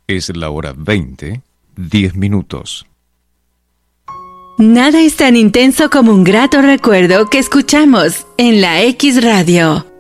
Es la hora 20, 10 minutos. Nada es tan intenso como un grato recuerdo que escuchamos en la X Radio.